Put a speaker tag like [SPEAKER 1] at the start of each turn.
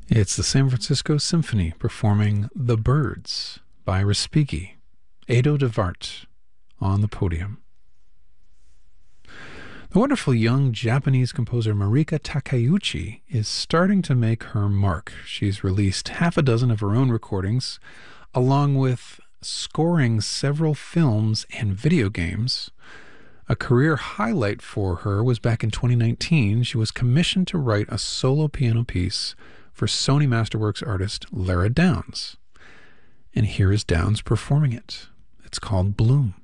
[SPEAKER 1] It's the San Francisco Symphony performing The Birds by Respighi, Edo de Vart on the podium. The wonderful young Japanese composer Marika Takeuchi is starting to make her mark. She's released half a dozen of her own recordings, along with scoring several films and video games. A career highlight for her was back in 2019. She was commissioned to write a solo piano piece for Sony Masterworks artist Lara Downs. And here is Downs performing it. It's called Bloom.